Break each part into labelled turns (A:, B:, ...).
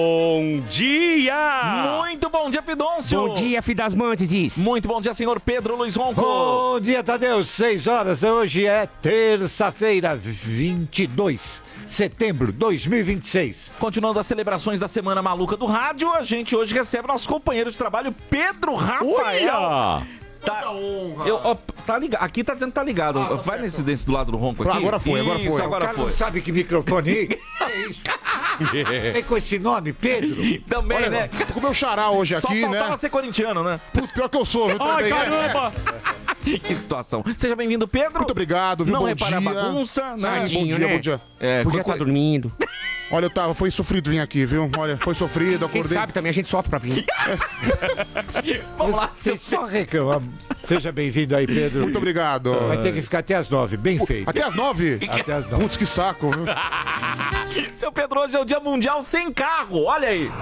A: Bom dia!
B: Muito bom dia, Pidoncio!
A: Bom dia, filho das mães.
B: Muito bom dia, senhor Pedro Luiz Ronco!
C: Bom dia, Tadeu. 6 horas. Hoje é terça-feira, 22 de setembro de 2026.
B: Continuando as celebrações da Semana Maluca do Rádio, a gente hoje recebe nosso companheiro de trabalho, Pedro Rafael.
A: Olha!
B: Tá,
D: honra.
B: tá ligado. Aqui tá dizendo que tá ligado. Vai
D: certo.
B: nesse desse do lado do Ronco aqui.
D: Agora foi.
B: Isso,
C: O
B: agora
C: cara
B: foi.
C: não sabe que microfone é isso. Vem com esse nome, Pedro?
B: Também,
D: Olha,
B: né?
D: tô com o meu xará hoje
B: Só
D: aqui,
B: faltava
D: né?
B: ser corintiano, né?
D: Putz, pior que eu sou, viu?
A: Ai,
D: Também,
A: caramba!
B: Que situação. Seja bem-vindo, Pedro.
D: Muito obrigado, viu?
B: Não
D: Bom
B: repare a
D: dia.
B: bagunça, né?
A: Tadinho,
D: Bom dia,
A: né?
D: bom dia.
B: É,
A: Podia estar dormindo.
D: Olha, foi sofrido vir aqui, viu? Olha, foi sofrido,
A: Quem
D: acordei.
A: sabe também, a gente sofre pra vir.
B: Vamos lá, seu
C: Você só reclama. Seja bem-vindo aí, Pedro.
D: Muito obrigado.
C: Vai ter que ficar até as 9, bem feito.
D: Até as 9?
C: Até as 9.
D: Putz, que saco, viu?
B: Seu Pedro, hoje é o Dia Mundial Sem Carro. Olha aí.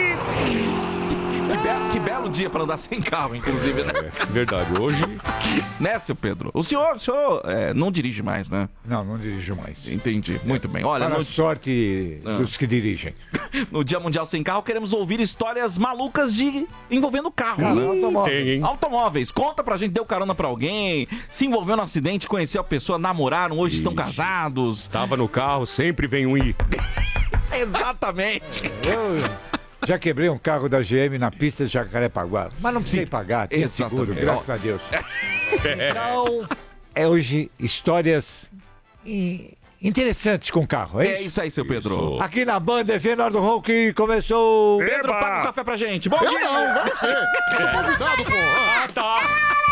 B: Que belo dia pra andar sem carro, inclusive, né?
A: Verdade, hoje...
B: Né, seu Pedro? O senhor não dirige mais, né?
C: Não dirijo mais.
B: Entendi. Muito bem. Olha,
C: Para a sorte dos que dirigem.
B: no Dia Mundial Sem Carro, queremos ouvir histórias malucas envolvendo carro, né?
C: Automóvel.
A: Tem, hein?
B: Automóveis. Conta pra gente, deu carona pra alguém, se envolveu no acidente, conheceu a pessoa, namoraram, hoje estão casados.
A: Tava no carro, sempre vem um I.
B: Exatamente.
C: Eu já quebrei um carro da GM na pista de Jacarepaguá, mas não precisei pagar, tinha seguro,
B: Exatamente.
C: graças a Deus. Então, hoje histórias interessantes com carro,
B: É isso aí, seu Pedro.
A: Isso.
C: Aqui na banda Fernando Ronco começou.
B: Pedro,
A: Eba!
B: paga o café pra gente. Bom
D: Eu
B: dia.
D: não, vai você. Eu sou convidado, pô.
A: Ah, tá.